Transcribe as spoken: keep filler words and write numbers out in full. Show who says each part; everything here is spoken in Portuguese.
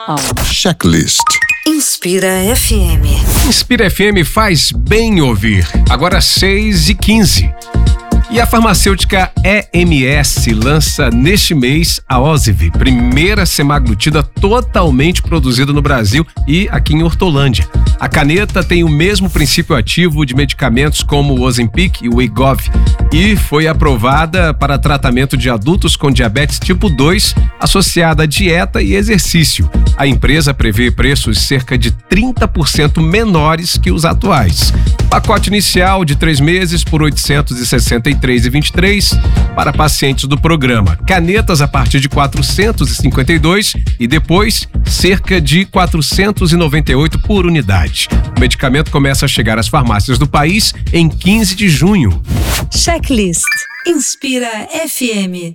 Speaker 1: Checklist.
Speaker 2: Inspira F M.
Speaker 3: Inspira F M faz bem ouvir. Agora seis e quinze. E a farmacêutica E M S lança neste mês a Ozivy, primeira semaglutida totalmente produzida no Brasil e aqui em Hortolândia. A caneta tem o mesmo princípio ativo de medicamentos como o Ozempic e o Wegovy e foi aprovada para tratamento de adultos com diabetes tipo dois associada a dieta e exercício. A empresa prevê preços cerca de trinta por cento menores que os atuais. Pacote inicial de três meses por oitocentos e sessenta e três reais e vinte e três centavos para pacientes do programa. Canetas a partir de quatrocentos e cinquenta e dois reais e depois cerca de quatrocentos e noventa e oito reais por unidade. O medicamento começa a chegar às farmácias do país em quinze de junho.
Speaker 2: Checklist. Inspira F M.